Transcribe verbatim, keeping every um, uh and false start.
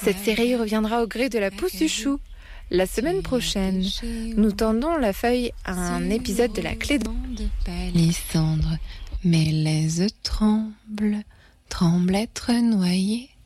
Cette série reviendra au gré de la pousse du chou. La semaine prochaine, nous tendons la feuille à un épisode de la clé de Palissandre, mes lèzes tremblent, tremblent être noyées.